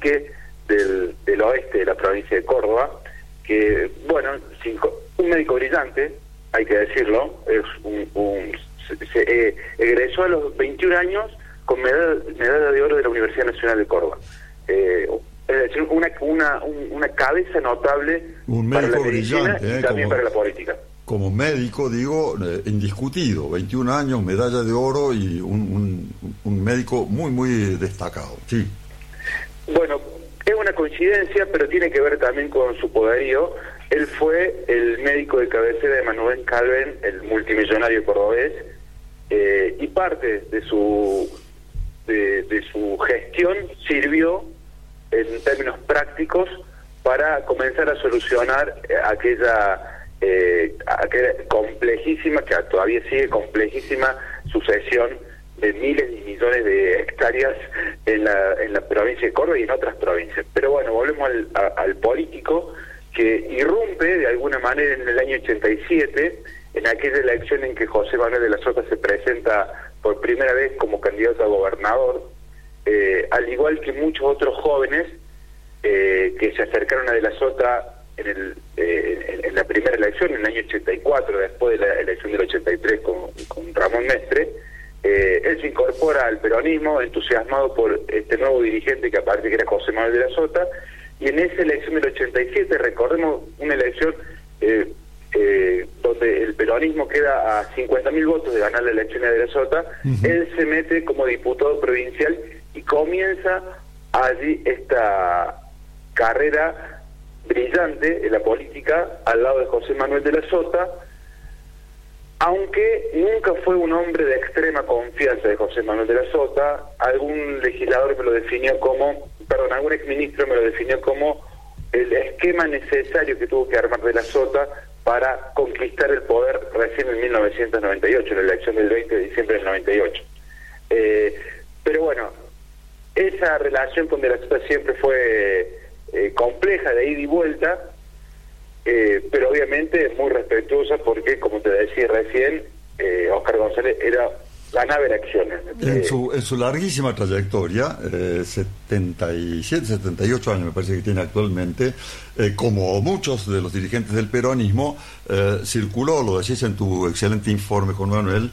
del oeste de la provincia de Córdoba, que, bueno, un médico brillante, hay que decirlo, egresó a los 21 años con medalla de oro de la Universidad Nacional de Córdoba. Es decir, una cabeza notable un para la médico medicina brillante, y también para la política. Como médico, digo, indiscutido, 21 años, medalla de oro y un médico muy, muy destacado. Sí. Bueno, es una coincidencia, pero tiene que ver también con su poderío. Él fue el médico de cabecera de Manuel Calven, el multimillonario cordobés, y parte de su gestión sirvió en términos prácticos para comenzar a solucionar aquella complejísima, que todavía sigue complejísima, sucesión de miles y millones de hectáreas en la provincia de Córdoba y en otras provincias. Pero bueno, volvemos al político que irrumpe de alguna manera en el año 87, en aquella elección en que José Manuel de la Sota se presenta por primera vez como candidato a gobernador, al igual que muchos otros jóvenes que se acercaron a de la Sota en la primera elección, en el año 84, después de la elección del 83 con Ramón Mestre. Él se incorpora al peronismo entusiasmado por este nuevo dirigente que aparece, que era José Manuel de la Sota, y en esa elección del 87, recordemos una elección donde el peronismo queda a 50.000 votos de ganar la elección de la Sota. Él se mete como diputado provincial y comienza allí esta carrera brillante en la política al lado de José Manuel de la Sota, aunque nunca fue un hombre de extrema confianza de José Manuel de la Sota. Algún legislador me lo definió algún exministro me lo definió como el esquema necesario que tuvo que armar de la Sota para conquistar el poder recién en 1998, en la elección del 20 de diciembre del 98. Pero bueno, esa relación con de la Sota siempre fue compleja, de ida y vuelta, pero obviamente muy respetuosa porque, como te decía recién, Óscar González ganaba elecciones. En su larguísima trayectoria, 77, 78 años me parece que tiene actualmente, como muchos de los dirigentes del peronismo, circuló, lo decís en tu excelente informe, Juan Manuel,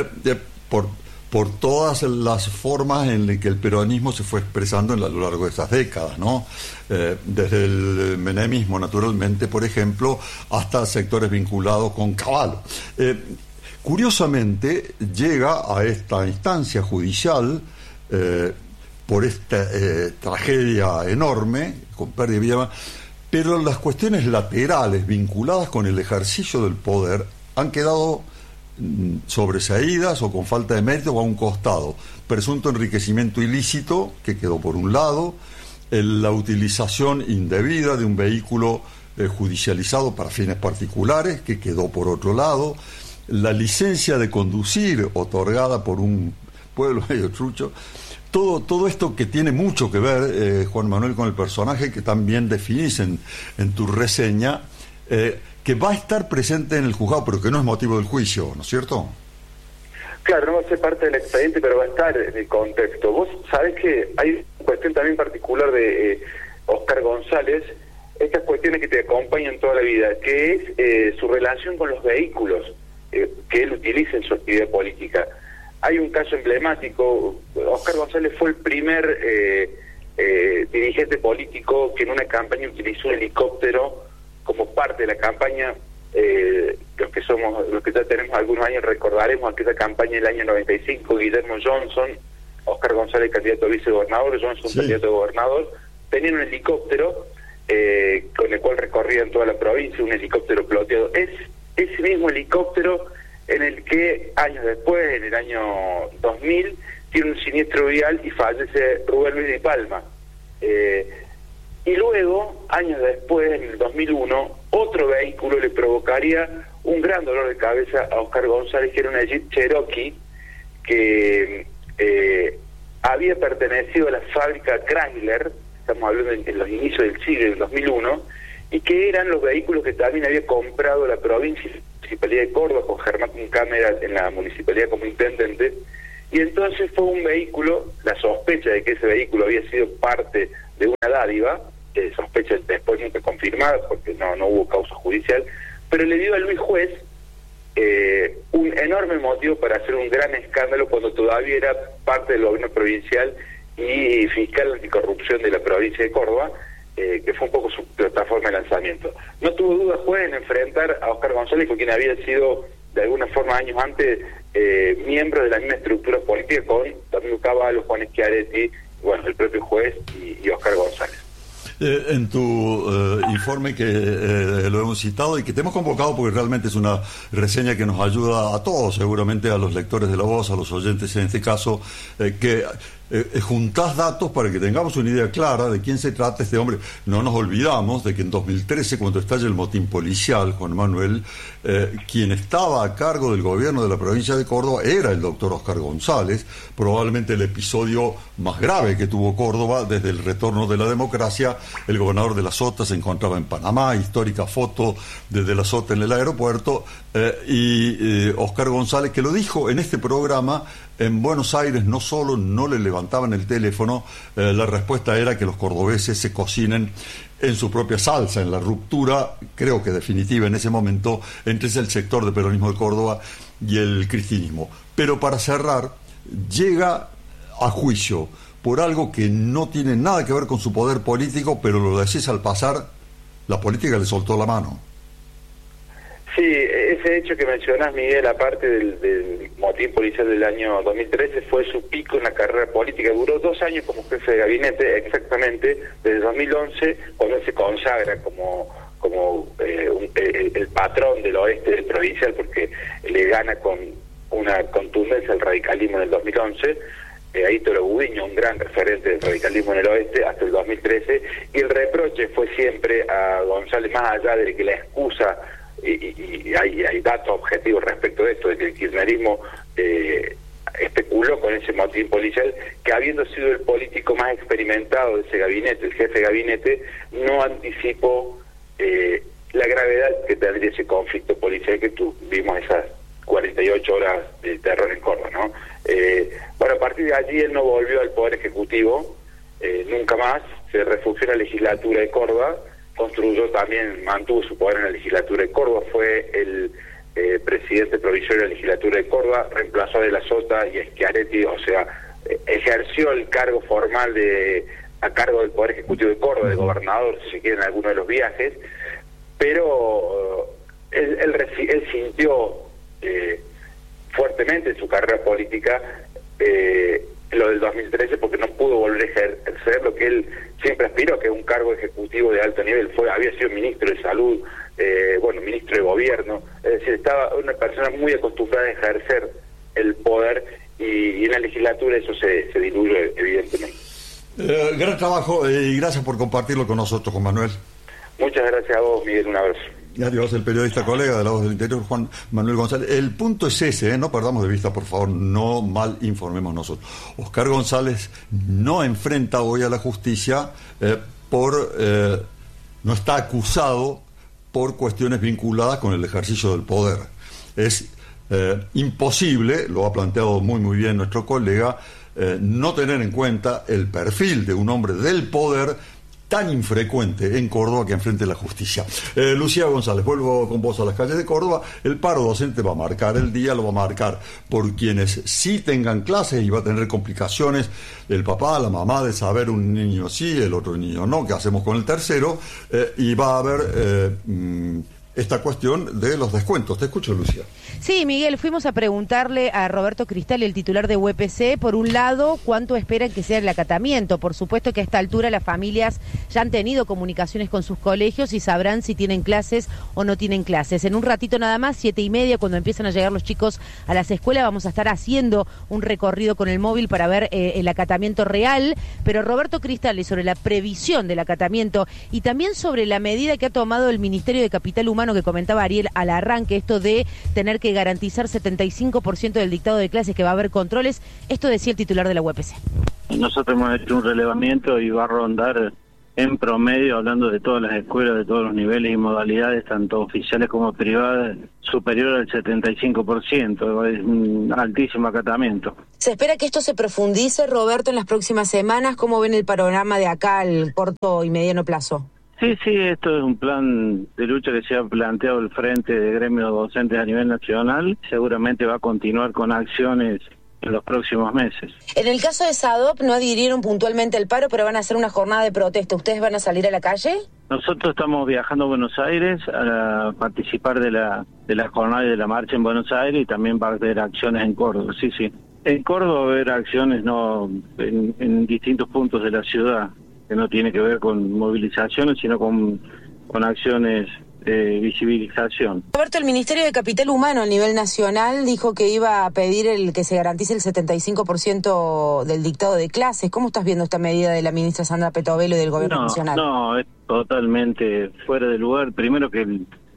por todas las formas en las que el peronismo se fue expresando a lo largo de esas décadas, ¿no? Desde el menemismo, naturalmente, por ejemplo, hasta sectores vinculados con Cavallo. Curiosamente, llega a esta instancia judicial por esta tragedia enorme, con pérdida de vida, pero las cuestiones laterales vinculadas con el ejercicio del poder han quedado sobreseídas o con falta de mérito o a un costado. Presunto enriquecimiento ilícito, que quedó por un lado, la utilización indebida de un vehículo judicializado para fines particulares, que quedó por otro lado, la licencia de conducir otorgada por un pueblo medio trucho. Todo esto que tiene mucho que ver, Juan Manuel, con el personaje que también definís en tu reseña, que va a estar presente en el juzgado, pero que no es motivo del juicio, ¿no es cierto? Claro, no va a ser parte del expediente, pero va a estar en el contexto. Vos sabés que hay una cuestión también particular de Óscar González, estas cuestiones que te acompañan toda la vida, que es su relación con los vehículos que él utiliza en su actividad política. Hay un caso emblemático. Óscar González fue el primer dirigente político que en una campaña utilizó un helicóptero como parte de la campaña. Los que ya tenemos algunos años recordaremos aquella campaña del año 95, Guillermo Johnson, Óscar González candidato a vicegobernador, Johnson sí, candidato a gobernador, tenían un helicóptero con el cual recorrían toda la provincia, un helicóptero piloteado. Es ese mismo helicóptero en el que años después, en el año 2000, tiene un siniestro vial y fallece Rubén Luis de Palma. Y luego, años después, en el 2001, otro vehículo le provocaría un gran dolor de cabeza a Óscar González, que era una Jeep Cherokee que había pertenecido a la fábrica Chrysler, estamos hablando en los inicios del siglo, del 2001, y que eran los vehículos que también había comprado la provincia y la Municipalidad de Córdoba, con Germán Cámara en la municipalidad como intendente. Y entonces fue un vehículo, la sospecha de que ese vehículo había sido parte de una dádiva, sospechas después nunca confirmadas porque no hubo causa judicial, pero le dio a Luis Juez un enorme motivo para hacer un gran escándalo cuando todavía era parte del gobierno provincial y fiscal anticorrupción de la provincia de Córdoba, que fue un poco su plataforma de lanzamiento. No tuvo duda Juez en enfrentar a Oscar González, con quien había sido de alguna forma años antes miembro de la misma estructura política con Domingo Cavallo, Juan Schiaretti, bueno, el propio Juez y Oscar González. En tu informe que lo hemos citado y que te hemos convocado porque realmente es una reseña que nos ayuda a todos, seguramente a los lectores de La Voz, a los oyentes en este caso, que juntás datos para que tengamos una idea clara de quién se trata este hombre. No nos olvidamos de que en 2013, cuando estalla el motín policial, Juan Manuel, quien estaba a cargo del gobierno de la provincia de Córdoba era el doctor Oscar González, probablemente el episodio más grave que tuvo Córdoba desde el retorno de la democracia. El gobernador de la Sota se encontraba en Panamá, histórica foto desde la Sota en el aeropuerto, y Oscar González, que lo dijo en este programa, en Buenos Aires no solo no le levantaban el teléfono, la respuesta era que los cordobeses se cocinen en su propia salsa, en la ruptura, creo que definitiva en ese momento, entre el sector de peronismo de Córdoba y el cristinismo. Pero para cerrar, llega a juicio por algo que no tiene nada que ver con su poder político, pero lo decís al pasar, la política le soltó la mano. Sí, ese hecho que mencionás, Miguel, aparte del motín policial del año 2013, fue su pico en la carrera política. Duró 2 años como jefe de gabinete, exactamente, desde 2011, cuando él se consagra como el patrón del oeste del provincial, porque le gana con una contundencia al radicalismo en el 2011, ahí Toro Gudiño, un gran referente del radicalismo en el oeste, hasta el 2013, y el reproche fue siempre a González, más allá de que la excusa, y hay datos objetivos respecto de esto, de que el kirchnerismo especuló con ese motín policial, que habiendo sido el político más experimentado de ese gabinete, el jefe de gabinete, no anticipó la gravedad que tendría ese conflicto policial que vimos esas 48 horas de terror en Córdoba, ¿no? Bueno, a partir de allí él no volvió al Poder Ejecutivo, nunca más, se refugió en la legislatura de Córdoba, mantuvo su poder en la legislatura de Córdoba, fue el presidente provisorio de la legislatura de Córdoba, reemplazó a De la Sota y a Schiaretti, o sea, ejerció el cargo formal a cargo del Poder Ejecutivo de Córdoba, de gobernador, si se quiere, en alguno de los viajes, pero él sintió fuertemente en su carrera política lo del 2013, porque no pudo volver a ejercer lo que él siempre aspiró, que es un cargo ejecutivo de alto nivel. Había sido ministro de Salud, ministro de Gobierno, es decir, estaba una persona muy acostumbrada a ejercer el poder, y en la legislatura eso se diluye evidentemente. Gran trabajo y gracias por compartirlo con nosotros, Juan Manuel. Muchas gracias a vos, Miguel, un abrazo. Adiós, el periodista colega de La Voz del Interior, Juan Manuel González. El punto es ese, no perdamos de vista, por favor, no mal informemos nosotros. Oscar González no enfrenta hoy a la justicia no está acusado por cuestiones vinculadas con el ejercicio del poder. Es imposible, lo ha planteado muy bien nuestro colega, no tener en cuenta el perfil de un hombre del poder tan infrecuente en Córdoba que enfrente la justicia. Lucía González, vuelvo con vos a las calles de Córdoba. El paro docente va a marcar el día, lo va a marcar por quienes sí tengan clases y va a tener complicaciones el papá, la mamá, de saber un niño sí, el otro niño no, qué hacemos con el tercero, y va a haber esta cuestión de los descuentos. Te escucho, Lucía. Sí, Miguel, fuimos a preguntarle a Roberto Cristal, el titular de UPC, por un lado, cuánto esperan que sea el acatamiento. Por supuesto que a esta altura las familias ya han tenido comunicaciones con sus colegios y sabrán si tienen clases o no tienen clases. En un ratito nada más, 7:30, cuando empiezan a llegar los chicos a las escuelas, vamos a estar haciendo un recorrido con el móvil para ver el acatamiento real. Pero Roberto Cristal, sobre la previsión del acatamiento y también sobre la medida que ha tomado el Ministerio de Capital Humano, que comentaba Ariel al arranque, esto de tener que garantizar 75% del dictado de clases, que va a haber controles. Esto decía el titular de la UPC. Nosotros hemos hecho un relevamiento y va a rondar en promedio, hablando de todas las escuelas, de todos los niveles y modalidades, tanto oficiales como privadas, superior al 75%, es un altísimo acatamiento. ¿Se espera que esto se profundice, Roberto, en las próximas semanas? ¿Cómo ven el panorama de acá al corto y mediano plazo? Sí, esto es un plan de lucha que se ha planteado el Frente de Gremios Docentes a nivel nacional. Seguramente va a continuar con acciones en los próximos meses. En el caso de SADOP no adhirieron puntualmente al paro, pero van a hacer una jornada de protesta. ¿Ustedes van a salir a la calle? Nosotros estamos viajando a Buenos Aires a participar de la jornada y de la marcha en Buenos Aires, y también va a haber acciones en Córdoba. Sí. En Córdoba va a haber acciones en distintos puntos de la ciudad, que no tiene que ver con movilizaciones, sino con acciones de visibilización. Roberto, el Ministerio de Capital Humano a nivel nacional dijo que iba a pedir que se garantice el 75% del dictado de clases. ¿Cómo estás viendo esta medida de la ministra Sandra Petovelo y del Gobierno Nacional? No, es totalmente fuera de lugar. Primero que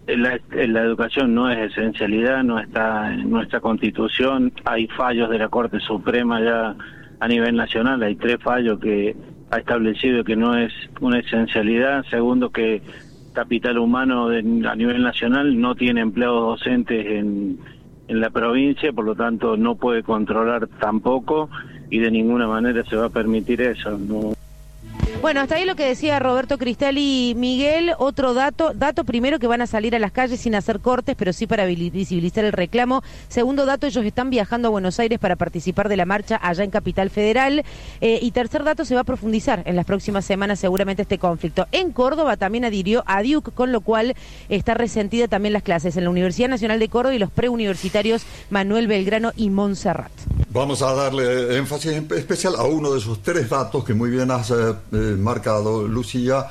la educación no es esencialidad, no está en nuestra Constitución. Hay fallos de la Corte Suprema ya a nivel nacional, hay 3 fallos que ha establecido que no es una esencialidad. Segundo, que Capital Humano a nivel nacional no tiene empleados docentes en la provincia, por lo tanto no puede controlar tampoco, y de ninguna manera se va a permitir eso. No. Bueno, hasta ahí lo que decía Roberto Cristalli. Miguel, otro dato primero, que van a salir a las calles sin hacer cortes, pero sí para visibilizar el reclamo. Segundo dato, ellos están viajando a Buenos Aires para participar de la marcha allá en Capital Federal. Y tercer dato, se va a profundizar en las próximas semanas seguramente este conflicto. En Córdoba también adhirió a DIUC, con lo cual está resentida también las clases en la Universidad Nacional de Córdoba y los preuniversitarios Manuel Belgrano y Montserrat. Vamos a darle énfasis especial a uno de esos 3 datos que muy bien has marcado, Lucía.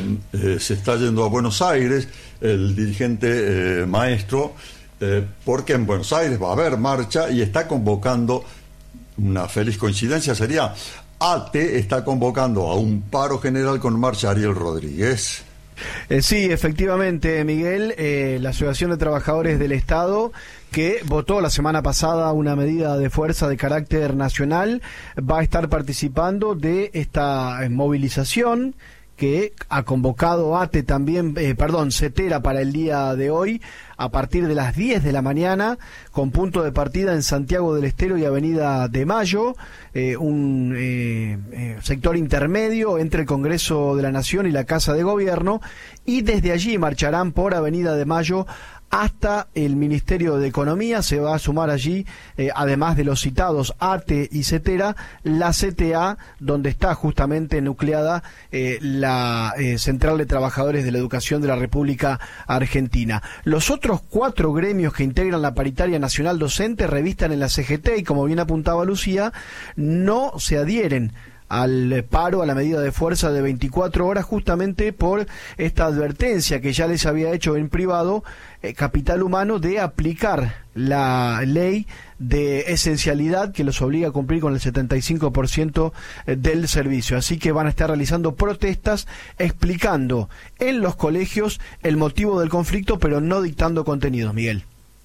Se está yendo a Buenos Aires el dirigente maestro, porque en Buenos Aires va a haber marcha y está convocando, una feliz coincidencia sería, ATE está convocando a un paro general con marcha Ariel Rodríguez. Sí, efectivamente, Miguel, la Asociación de Trabajadores del Estado, que votó la semana pasada una medida de fuerza de carácter nacional, va a estar participando de esta movilización que ha convocado ATE también, CETERA, para el día de hoy, a partir de las 10 de la mañana, con punto de partida en Santiago del Estero y Avenida de Mayo, un sector intermedio entre el Congreso de la Nación y la Casa de Gobierno, y desde allí marcharán por Avenida de Mayo hasta el Ministerio de Economía. Se va a sumar allí, además de los citados ATE y CETERA, la CTA, donde está justamente nucleada la Central de Trabajadores de la Educación de la República Argentina. Los otros 4 gremios que integran la Paritaria Nacional Docente revistan en la CGT y, como bien apuntaba Lucía, no se adhieren al paro, a la medida de fuerza de 24 horas, justamente por esta advertencia que ya les había hecho en privado Capital Humano de aplicar la ley de esencialidad que los obliga a cumplir con el 75% del servicio. Así que van a estar realizando protestas explicando en los colegios el motivo del conflicto, pero no dictando contenidos, Miguel.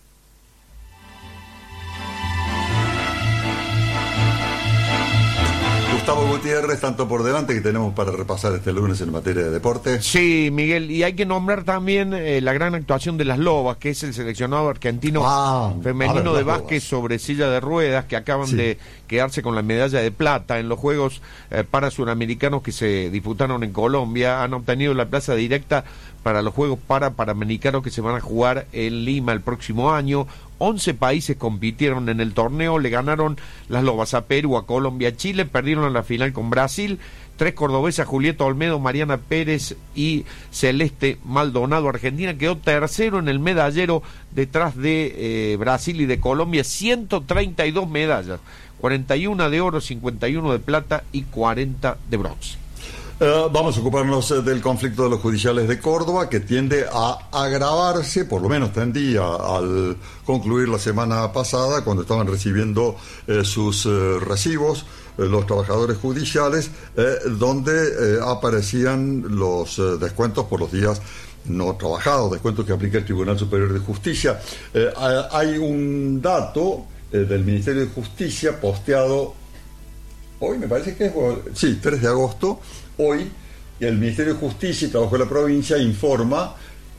Gustavo Gutiérrez, tanto por delante que tenemos para repasar este lunes en materia de deporte. Sí, Miguel, y hay que nombrar también la gran actuación de las Lobas, que es el seleccionado argentino femenino de básquet sobre silla de ruedas, que acaban de quedarse con la medalla de plata en los Juegos para Suramericanos que se disputaron en Colombia. Han obtenido la plaza directa para los Juegos Panamericanos que se van a jugar en Lima el próximo año. 11 países compitieron en el torneo, le ganaron las Lobas a Perú, a Colombia, a Chile, perdieron en la final con Brasil. 3 cordobesas, Julieta Olmedo, Mariana Pérez y Celeste Maldonado. Argentina quedó tercero en el medallero detrás de Brasil y de Colombia, 132 medallas, 41 de oro, 51 de plata y 40 de bronce. Vamos a ocuparnos del conflicto de los judiciales de Córdoba, que tiende a agravarse, por lo menos tendía al concluir la semana pasada, cuando estaban recibiendo sus recibos los trabajadores judiciales, donde aparecían los descuentos por los días no trabajados, descuentos que aplica el Tribunal Superior de Justicia. Hay un dato del Ministerio de Justicia posteado hoy, me parece que es 3 de agosto. Hoy el Ministerio de Justicia y Trabajo de la Provincia informa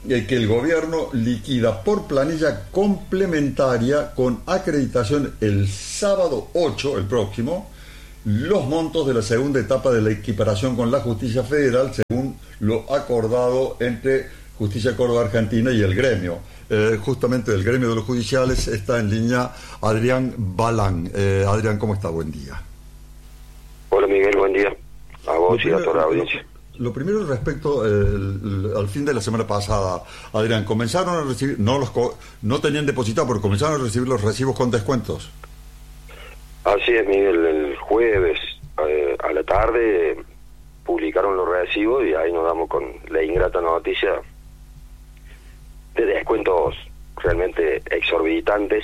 que el gobierno liquida por planilla complementaria con acreditación el sábado 8, el próximo, los montos de la segunda etapa de la equiparación con la justicia federal, según lo acordado entre Justicia Córdoba Argentina y el gremio. Justamente del gremio de los judiciales está en línea Adrián Balán. Adrián, ¿cómo está? Buen día. Hola Miguel, buen día. A vos y a toda la audiencia. Lo primero respecto al fin de la semana pasada, Adrián, comenzaron a recibir, no tenían depositado, pero comenzaron a recibir los recibos con descuentos. Así es, Miguel, el jueves a la tarde publicaron los recibos y ahí nos damos con la ingrata noticia de descuentos realmente exorbitantes.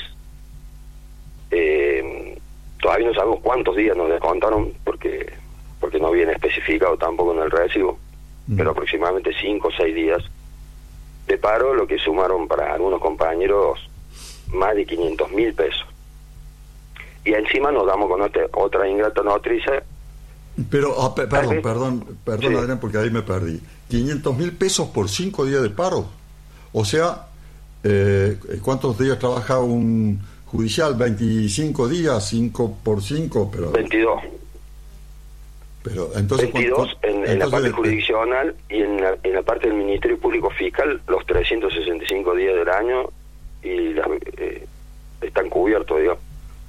Todavía no sabemos cuántos días nos descontaron porque no viene especificado tampoco en el recibo, pero aproximadamente 5 o 6 días de paro, lo que sumaron para algunos compañeros más de 500.000 pesos. Y encima nos damos con otra ingrata noticia. Pero, perdón, sí. Adrián, porque ahí me perdí. 500.000 pesos por 5 días de paro. O sea, ¿cuántos días trabaja un judicial? 25 días, 5 por 5, pero... 22. Pero entonces 22 en la parte jurisdiccional y en la parte del Ministerio Público Fiscal los 365 días del año y están cubiertos, digamos.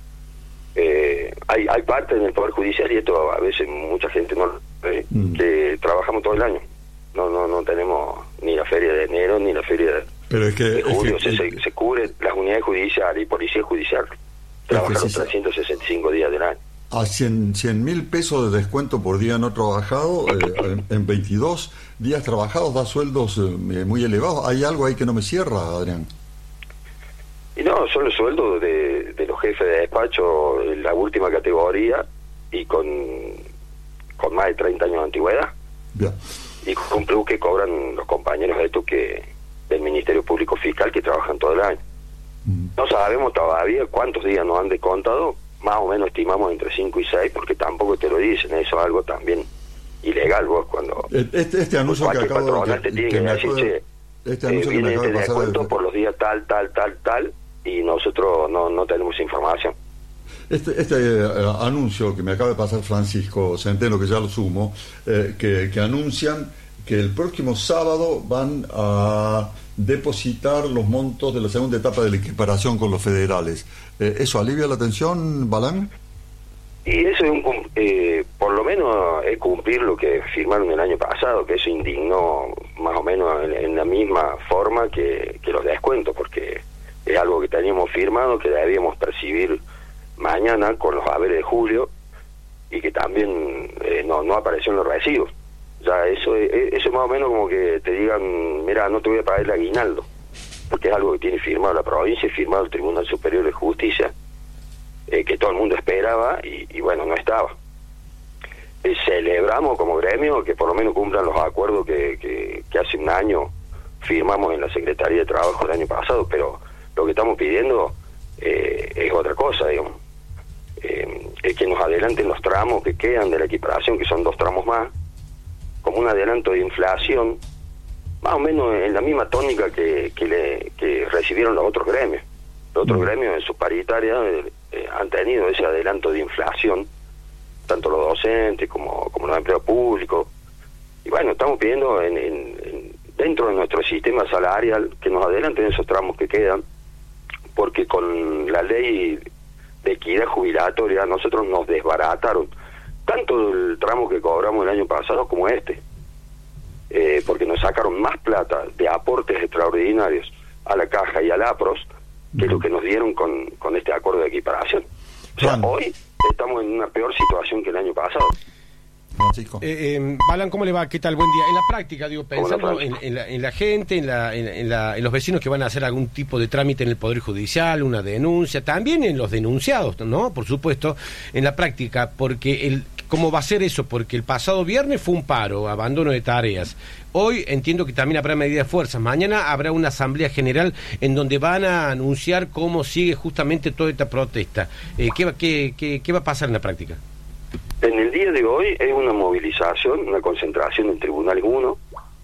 Hay parte en el Poder Judicial, y esto a veces mucha gente no que trabajamos todo el año. No tenemos ni la feria de enero ni la feria de julio. Se cubre las unidades judiciales y policía judicial. Trabajan los 365 días del año. A 100.000 pesos de descuento por día no trabajado, en 22 días trabajados da sueldos muy elevados. ¿Hay algo ahí que no me cierra, Adrián? Y no, son los sueldos de los jefes de despacho en la última categoría y con más de 30 años de antigüedad. Bien. Y con un plus que cobran los compañeros de estos del Ministerio Público Fiscal que trabajan todo el año. No sabemos todavía cuántos días nos han descontado. Más o menos estimamos entre 5 y 6, porque tampoco te lo dicen. Eso es algo también ilegal. Vos cuando este anuncio que acabo de te tiene que decir, viene este descuento por los días tal, y nosotros no tenemos información. Este anuncio que me acaba de pasar Francisco Centeno, que ya lo sumo, que anuncian que el próximo sábado van a depositar los montos de la segunda etapa de la equiparación con los federales. ¿Eso alivia la tensión, Balán? Y eso es por lo menos es cumplir lo que firmaron el año pasado, que eso indignó más o menos en la misma forma que los descuentos, porque es algo que teníamos firmado, que debíamos percibir mañana con los haberes de julio, y que también no apareció en los recibos. Ya eso más o menos como que te digan, mira, no te voy a pagar el aguinaldo, porque es algo que tiene firmado la provincia y firmado el Tribunal Superior de Justicia, que todo el mundo esperaba y bueno, no estaba. Celebramos como gremio que por lo menos cumplan los acuerdos que hace un año firmamos en la Secretaría de Trabajo el año pasado, pero lo que estamos pidiendo es otra cosa, digamos. Es que nos adelanten los tramos que quedan de la equiparación, que son 2 tramos más, como un adelanto de inflación, más o menos en la misma tónica que recibieron los otros gremios. Los otros gremios en su paritaria han tenido ese adelanto de inflación, tanto los docentes como los empleados públicos. Y bueno, estamos pidiendo dentro de nuestro sistema salarial que nos adelanten esos tramos que quedan, porque con la ley de equidad jubilatoria nosotros nos desbarataron tanto el tramo que cobramos el año pasado como porque nos sacaron más plata de aportes extraordinarios a la caja y al APROS que lo que nos dieron con este acuerdo de equiparación. O sea, hoy estamos en una peor situación que el año pasado. Francisco. Balán, ¿cómo le va? ¿Qué tal? Buen día. En la práctica, digo, pensando en la gente, en los vecinos que van a hacer algún tipo de trámite en el Poder Judicial, una denuncia, también en los denunciados, ¿no? Por supuesto, en la práctica, porque ¿cómo va a ser eso? Porque el pasado viernes fue un paro, abandono de tareas. Hoy entiendo que también habrá medidas de fuerza. Mañana habrá una asamblea general en donde van a anunciar cómo sigue justamente toda esta protesta. ¿Qué va a pasar en la práctica? En el día de hoy es una movilización, una concentración en Tribunal 1,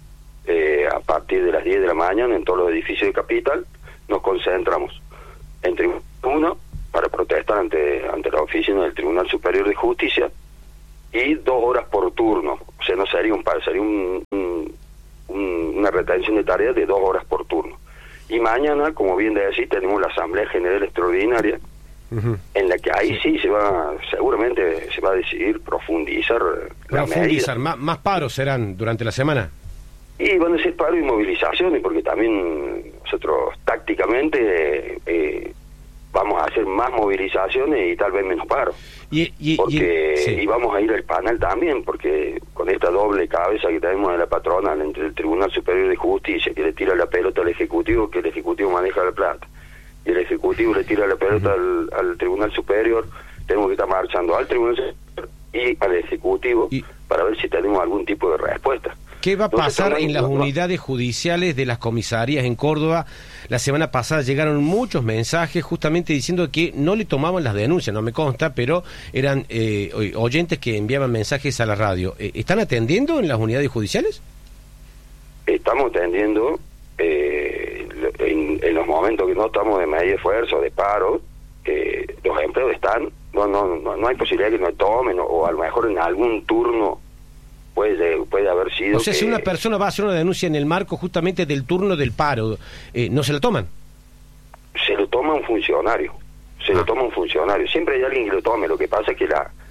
a partir de las 10 de la mañana en todos los edificios de Capital, nos concentramos en Tribunal 1 para protestar ante la oficina del Tribunal Superior de Justicia, y 2 horas por turno. O sea, no sería un paro, sería una retención de tareas de 2 horas por turno. Y mañana, como bien decís, tenemos la Asamblea General Extraordinaria, en la que ahí sí seguramente se va a decidir profundizar más paros serán durante la semana. Y van a ser paros y movilizaciones, porque también nosotros tácticamente vamos a hacer más movilizaciones y tal vez menos paros. Y vamos a ir al panel también, porque con esta doble cabeza que tenemos de la patronal entre el Tribunal Superior de Justicia, que le tira la pelota al Ejecutivo, que el Ejecutivo maneja la plata, y el Ejecutivo le tira la pelota al Tribunal Superior, tenemos que estar marchando al Tribunal Superior y al Ejecutivo para ver si tenemos algún tipo de respuesta. ¿Qué va a pasar en las unidades judiciales de las comisarías en Córdoba? La semana pasada llegaron muchos mensajes justamente diciendo que no le tomaban las denuncias, no me consta, pero eran oyentes que enviaban mensajes a la radio. ¿Están atendiendo en las unidades judiciales? Estamos atendiendo en los momentos que no estamos de medio esfuerzo, de paro, los empleados están, no hay posibilidad que no tomen, o a lo mejor en algún turno puede haber sido. O sea, si una persona va a hacer una denuncia en el marco justamente del turno del paro, ¿no se la toman? Se lo toma un funcionario. Siempre hay alguien que lo tome. Lo que pasa es que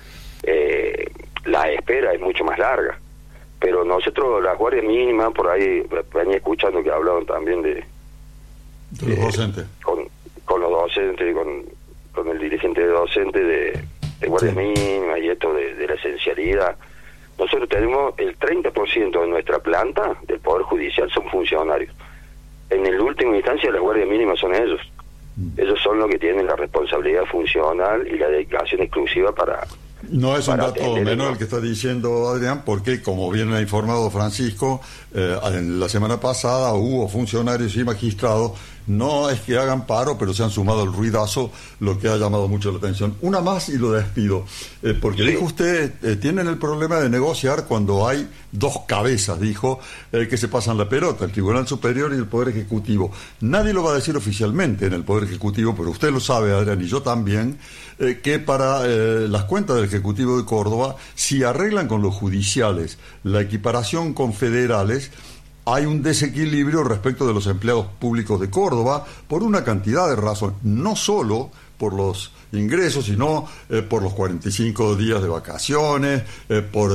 la espera es mucho más larga. Pero nosotros, las guardias mínimas, por ahí venía escuchando que hablaban también de los docentes. Con los docentes, con el dirigente de docentes de guardias mínimas y esto de la esencialidad. Nosotros tenemos el 30% de nuestra planta del Poder Judicial son funcionarios. En la última instancia, las guardias mínimas son ellos. Ellos son los que tienen la responsabilidad funcional y la dedicación exclusiva para... No es un dato menor el que está diciendo Adrián, porque, como bien ha informado Francisco, en la semana pasada hubo funcionarios y magistrados, no es que hagan paro, pero se han sumado al ruidazo, lo que ha llamado mucho la atención. Una más y lo despido, porque dijo usted, tienen el problema de negociar cuando hay 2 cabezas, dijo, que se pasan la pelota, el Tribunal Superior y el Poder Ejecutivo. Nadie lo va a decir oficialmente en el Poder Ejecutivo, pero usted lo sabe, Adrián, y yo también, que para las cuentas del Ejecutivo de Córdoba, si arreglan con los judiciales la equiparación con federales, hay un desequilibrio respecto de los empleados públicos de Córdoba por una cantidad de razones, no solo por los ingresos, sino por los 45 días de vacaciones, por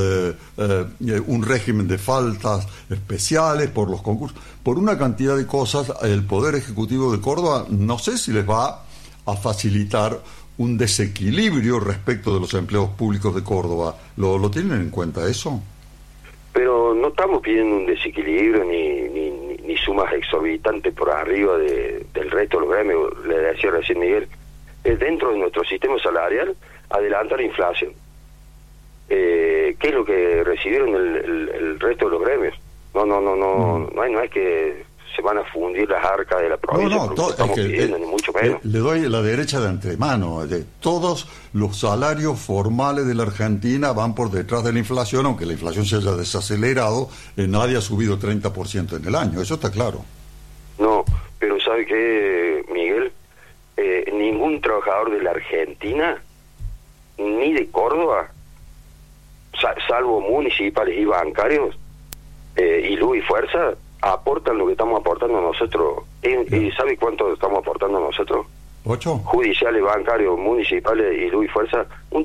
un régimen de faltas especiales, por los concursos, por una cantidad de cosas. El Poder Ejecutivo de Córdoba, no sé si les va a facilitar un desequilibrio respecto de los empleados públicos de Córdoba. ¿Lo tienen en cuenta eso? Pero no estamos pidiendo un desequilibrio ni sumas exorbitantes por arriba del resto de los gremios. Le decía recién Miguel, dentro de nuestro sistema salarial, adelantar la inflación. ¿Qué es lo que recibieron el resto de los gremios? No es que se van a fundir las arcas de la provincia, estamos pidiendo, ni mucho menos. Le doy la derecha de antemano. Todos los salarios formales de la Argentina van por detrás de la inflación, aunque la inflación se haya desacelerado, nadie ha subido 30% en el año, eso está claro. No, pero ¿sabe qué, Miguel? Ningún trabajador de la Argentina, ni de Córdoba, salvo municipales y bancarios, y luz y fuerza, aportan lo que estamos aportando nosotros. ¿Y sabe cuánto estamos aportando nosotros? 8. Judiciales, bancarios, municipales y luz y fuerza, un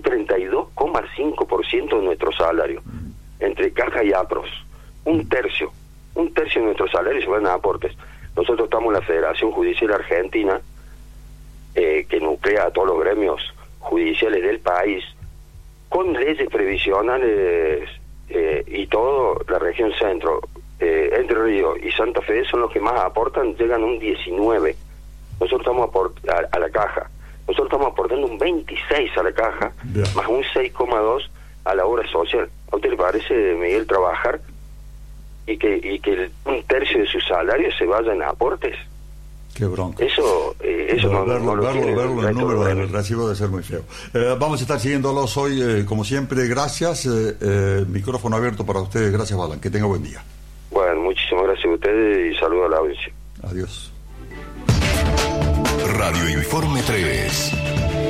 32,5% de nuestro salario, entre caja y APROS. Un tercio de nuestro salario se van a aportes. Nosotros estamos en la Federación Judicial Argentina, que nuclea a todos los gremios judiciales del país, con leyes previsionales y todo. La región centro, Entre Ríos y Santa Fe son los que más aportan, llegan a un 19. Nosotros estamos a la caja. Nosotros estamos aportando un 26 a la caja, más un 6,2 a la obra social. ¿A usted le parece, Miguel, trabajar y que un tercio de su salario se vaya en aportes? Qué bronca. Eso no verlo en el número del recibo debe ser muy feo. Vamos a estar siguiéndolos hoy, como siempre. Gracias. Micrófono abierto para ustedes. Gracias, Balan. Que tenga buen día. Bueno, muchísimas gracias. gracias a ustedes y saludos a la audiencia. Adiós. Radio Informe 3.